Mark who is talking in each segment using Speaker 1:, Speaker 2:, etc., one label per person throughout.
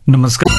Speaker 1: नमस्कार।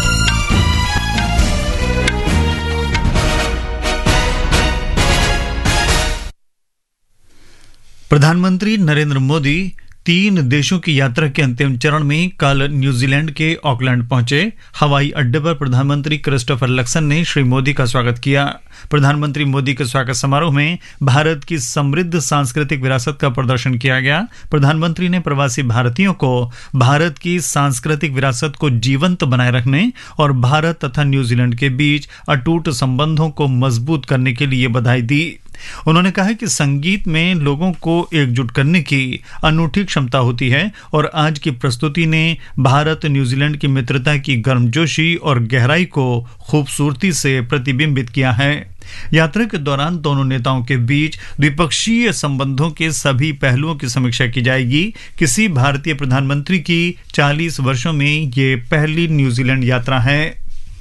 Speaker 1: प्रधानमंत्री नरेंद्र मोदी 3 देशों की यात्रा के अंतिम चरण में कल न्यूजीलैंड के ऑकलैंड पहुंचे। हवाई अड्डे पर प्रधानमंत्री क्रिस्टोफर लक्सन ने श्री मोदी का स्वागत किया। प्रधानमंत्री मोदी के स्वागत समारोह में भारत की समृद्ध सांस्कृतिक विरासत का प्रदर्शन किया गया। प्रधानमंत्री ने प्रवासी भारतीयों को भारत की सांस्कृतिक विरासत को जीवंत बनाए रखने और भारत तथा न्यूजीलैंड के बीच अटूट संबंधों को मजबूत करने के लिए बधाई दी। उन्होंने कहा कि संगीत में लोगों को एकजुट करने की अनूठी क्षमता होती है और आज की प्रस्तुति ने भारत न्यूजीलैंड की मित्रता की गर्मजोशी और गहराई को खूबसूरती से प्रतिबिंबित किया है। यात्रा के दौरान दोनों नेताओं के बीच द्विपक्षीय संबंधों के सभी पहलुओं की समीक्षा की जाएगी। किसी भारतीय प्रधानमंत्री की 40 वर्षों में ये पहली न्यूजीलैंड यात्रा है।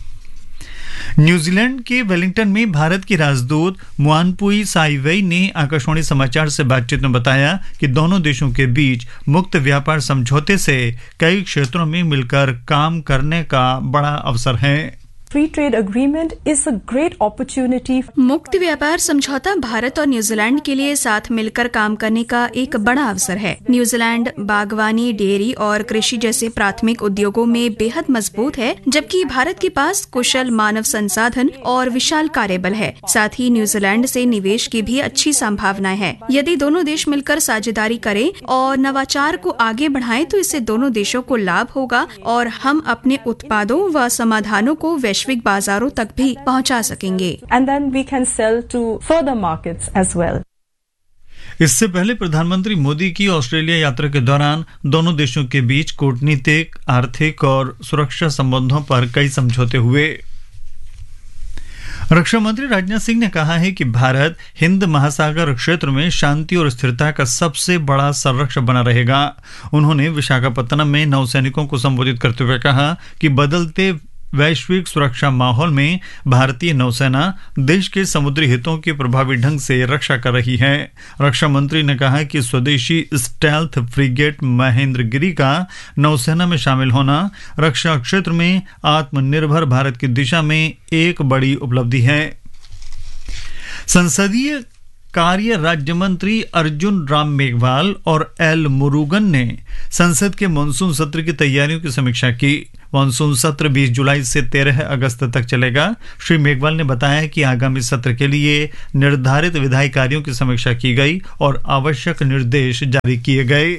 Speaker 1: न्यूजीलैंड के वेलिंगटन में भारत की राजदूत मुआनपुई साइवेई ने आकाशवाणी समाचार से बातचीत में बताया कि दोनों देशों के बीच मुक्त व्यापार समझौते से कई क्षेत्रों में मिलकर काम करने का बड़ा अवसर है।
Speaker 2: Free trade agreement is a great opportunity.
Speaker 3: मुक्त व्यापार समझौता भारत और न्यूजीलैंड के लिए साथ मिलकर काम करने का एक बड़ा अवसर है। न्यूजीलैंड बागवानी, डेयरी और कृषि जैसे प्राथमिक उद्योगों में बेहद मजबूत है, जबकि भारत के पास कुशल मानव संसाधन और विशाल कार्यबल है। साथ ही न्यूजीलैंड से निवेश की भी अच्छी संभावनाएं हैं। यदि दोनों देश मिलकर साझेदारी करें और नवाचार को आगे बढ़ाएं तो इससे दोनों देशों को लाभ होगा और हम अपने उत्पादों व समाधानों को वैश्विक बाजारों तक भी पहुंचा सकेंगे।
Speaker 2: And then we can sell to further markets as well.
Speaker 1: इससे पहले प्रधानमंत्री मोदी की ऑस्ट्रेलिया यात्रा के दौरान दोनों देशों के बीच कूटनीतिक, आर्थिक और सुरक्षा संबंधों पर कई समझौते हुए। रक्षा मंत्री राजनाथ सिंह ने कहा है कि भारत हिंद महासागर क्षेत्र में शांति और स्थिरता का सबसे बड़ा संरक्षक बना रहेगा। उन्होंने विशाखापत्तनम में नौसैनिकों को संबोधित करते हुए कहा कि बदलते वैश्विक सुरक्षा माहौल में भारतीय नौसेना देश के समुद्री हितों की प्रभावी ढंग से रक्षा कर रही है। रक्षा मंत्री ने कहा कि स्वदेशी स्टेल्थ फ्रिगेट महेंद्रगिरी का नौसेना में शामिल होना रक्षा क्षेत्र में आत्मनिर्भर भारत की दिशा में एक बड़ी उपलब्धि है। संसदीय कार्य राज्य मंत्री अर्जुन राम मेघवाल और एल मुरुगन ने संसद के मानसून सत्र की तैयारियों की समीक्षा की। मानसून सत्र 20 जुलाई से 13 अगस्त तक चलेगा। श्री मेघवाल ने बताया कि आगामी सत्र के लिए निर्धारित विधायी कार्यों की समीक्षा की गई और आवश्यक निर्देश जारी किए गए।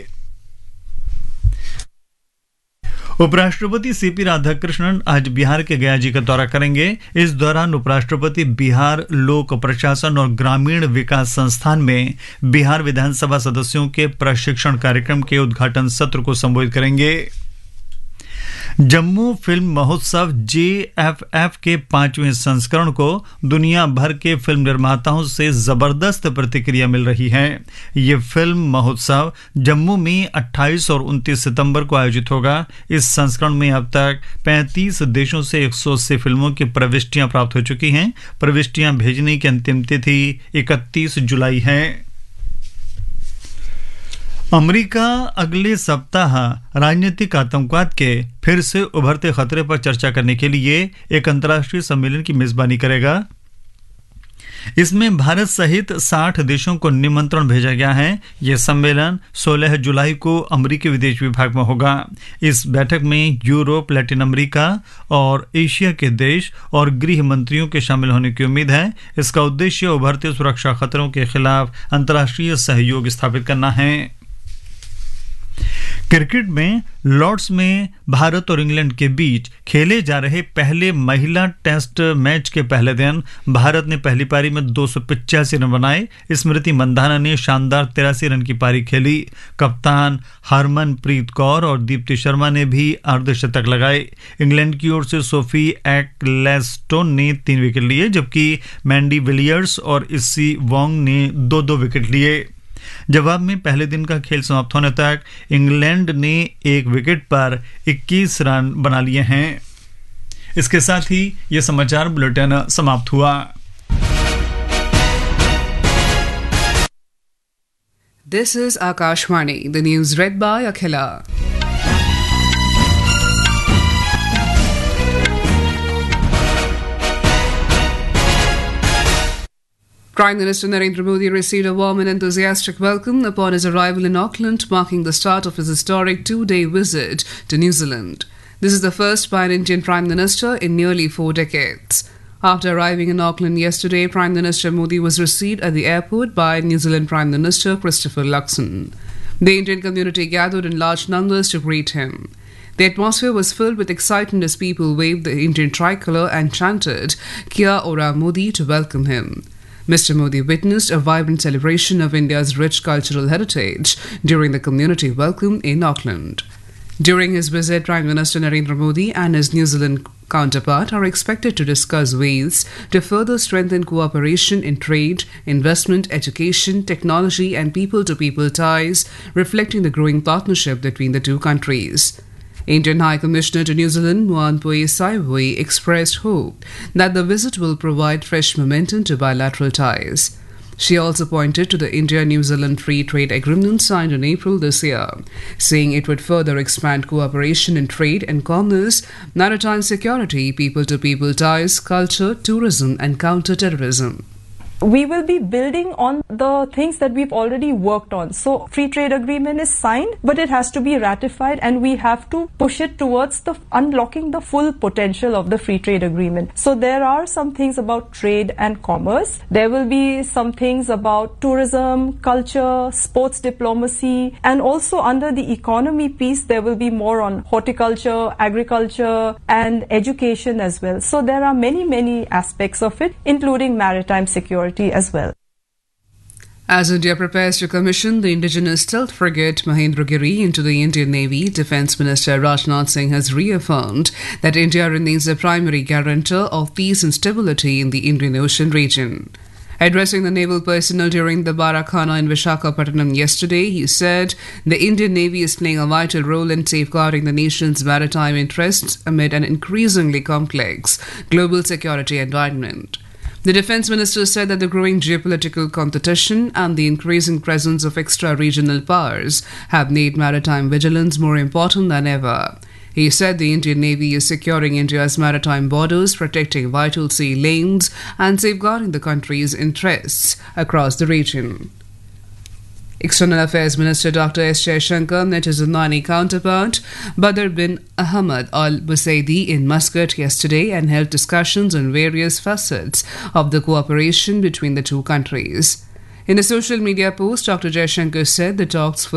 Speaker 1: उपराष्ट्रपति सीपी राधाकृष्णन आज बिहार के गया जी का दौरा करेंगे। इस दौरान उपराष्ट्रपति बिहार लोक प्रशासन और ग्रामीण विकास संस्थान में बिहार विधानसभा सदस्यों के प्रशिक्षण कार्यक्रम के उद्घाटन सत्र को संबोधित करेंगे। जम्मू फिल्म महोत्सव JFF के 5वें संस्करण को दुनिया भर के फिल्म निर्माताओं से जबरदस्त प्रतिक्रिया मिल रही है। ये फिल्म महोत्सव जम्मू में 28 और 29 सितंबर को आयोजित होगा। इस संस्करण में अब तक 35 देशों से 180 फिल्मों की प्रविष्टियां प्राप्त हो चुकी हैं। प्रविष्टियां भेजने की अंतिम तिथि 31 जुलाई है। अमेरिका अगले सप्ताह राजनीतिक आतंकवाद के फिर से उभरते खतरे पर चर्चा करने के लिए एक अंतर्राष्ट्रीय सम्मेलन की मेजबानी करेगा। इसमें भारत सहित 60 देशों को निमंत्रण भेजा गया है। यह सम्मेलन 16 जुलाई को अमेरिकी विदेश विभाग में होगा। इस बैठक में यूरोप, लैटिन अमेरिका और एशिया के देश और गृह मंत्रियों के शामिल होने की उम्मीद है। इसका उद्देश्य उभरते सुरक्षा खतरों के खिलाफ अंतर्राष्ट्रीय सहयोग स्थापित करना है। क्रिकेट में लॉर्ड्स में भारत और इंग्लैंड के बीच खेले जा रहे पहले महिला टेस्ट मैच के पहले दिन भारत ने पहली पारी में 285 रन बनाए। स्मृति मंधाना ने शानदार 83 रन की पारी खेली। कप्तान हरमनप्रीत कौर और दीप्ति शर्मा ने भी अर्धशतक लगाए। इंग्लैंड की ओर से सोफी एक्लेस्टोन ने 3 विकेट लिए, जबकि मैंडी विलियर्स और इसी वोंग ने 2-2 विकेट लिए। जवाब में पहले दिन का खेल समाप्त होने तक इंग्लैंड ने 1 विकेट पर 21 रन बना लिए हैं। इसके साथ ही यह समाचार बुलेटिन समाप्त हुआ।
Speaker 4: This is Akashvani, the news read by Akhila. Prime Minister Narendra Modi received a warm and enthusiastic welcome upon his arrival in Auckland, marking the start of his historic two-day visit to New Zealand. This is the first by an Indian Prime Minister in nearly 4 decades. After arriving in Auckland yesterday, Prime Minister Modi was received at the airport by New Zealand Prime Minister Christopher Luxon. The Indian community gathered in large numbers to greet him. The atmosphere was filled with excitement as people waved the Indian tricolour and chanted "Kia ora Modi" to welcome him. Mr. Modi witnessed a vibrant celebration of India's rich cultural heritage during the community welcome in Auckland. During his visit, Prime Minister Narendra Modi and his New Zealand counterpart are expected to discuss ways to further strengthen cooperation in trade, investment, education, technology and people-to-people ties, reflecting the growing partnership between the two countries. Indian High Commissioner to New Zealand, Muanpui Saivoy, expressed hope that the visit will provide fresh momentum to bilateral ties. She also pointed to the India-New Zealand Free Trade Agreement signed in April this year, saying it would further expand cooperation in trade and commerce, maritime security, people-to-people ties, culture, tourism and counter-terrorism.
Speaker 2: We will be building on the things that we've already worked on. So free trade agreement is signed, but it has to be ratified and we have to push it towards the unlocking the full potential of the free trade agreement. So there are some things about trade and commerce. There will be some things about tourism, culture, sports diplomacy, and also under the economy piece, there will be more on horticulture, agriculture, and education as well. So there are many aspects of it, including maritime security as well.
Speaker 4: As India prepares to commission the indigenous stealth frigate Mahendragiri into the Indian Navy, Defence Minister Rajnath Singh has reaffirmed that India remains the primary guarantor of peace and stability in the Indian Ocean region. Addressing the naval personnel during the Barakhana in Visakhapatnam yesterday, he said the Indian Navy is playing a vital role in safeguarding the nation's maritime interests amid an increasingly complex global security environment. The Defence Minister said that the growing geopolitical competition and the increasing presence of extra-regional powers have made maritime vigilance more important than ever. He said the Indian Navy is securing India's maritime borders, protecting vital sea lanes and safeguarding the country's interests across the region. External Affairs Minister Dr. S. Jaishankar met his Omani counterpart Badr bin Ahmad Al Busaidi in Muscat yesterday and held discussions on various facets of the cooperation between the two countries. In a social media post, Dr. Jaishankar said the talks